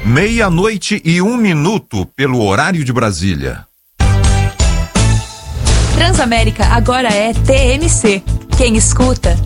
meia-noite e 1 minuto pelo horário de Brasília. Transamérica agora é TMC. Quem escuta,